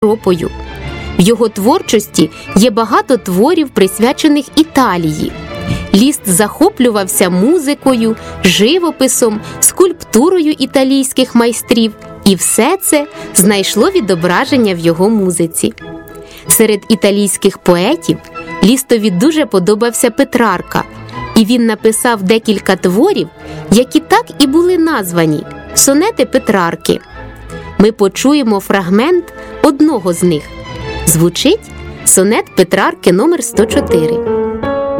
Європою. В його творчості є багато творів, присвячених Італії. Ліст захоплювався музикою, живописом, скульптурою італійських майстрів, і все це знайшло відображення в його музиці. Серед італійських поетів Лістові дуже подобався Петрарка, і він написав декілька творів, які так і були названі – сонети Петрарки. Ми почуємо фрагмент одного з них. Звучить сонет Петрарки номер 104.